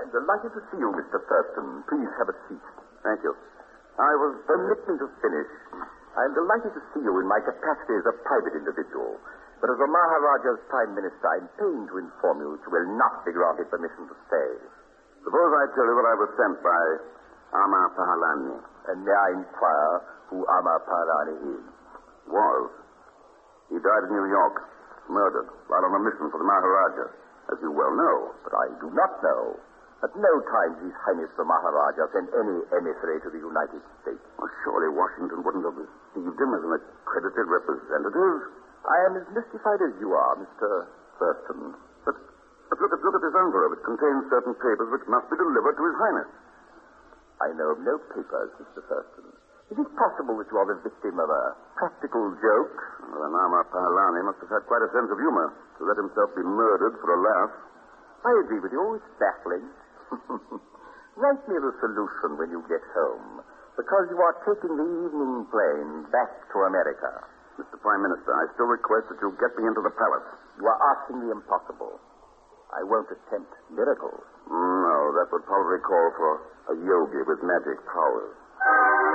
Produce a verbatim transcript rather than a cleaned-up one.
I'm delighted to see you, Mister Thurston. Please have a seat. Thank you. I was... Permit me to finish. I'm delighted to see you in my capacity as a private individual. But as the Maharaja's Prime Minister, I'm pained to inform you that you will not be granted permission to stay. Suppose I tell you that I was sent by Amar Pahalani. And may I inquire who Amar Pahalani is? Was. He died in New York, murdered, while on a mission for the Maharaja, as you well know. But I do not know. At no time His Highness the Maharaja sent any emissary to the United States. Well, surely Washington wouldn't have received him as an accredited representative. I am as mystified as you are, Mister Thurston. But, but look, at, look at this envelope. It contains certain papers which must be delivered to His Highness. I know of no papers, Mister Thurston. Is it possible that you are the victim of a practical joke? Well, then Amar Pahalani must have had quite a sense of humor to let himself be murdered for a laugh. I agree with you. It's baffling. Write me the solution when you get home, because you are taking the evening plane back to America. Mister Prime Minister, I still request that you get me into the palace. You are asking the impossible. I won't attempt miracles. No, that would probably call for a yogi with magic powers.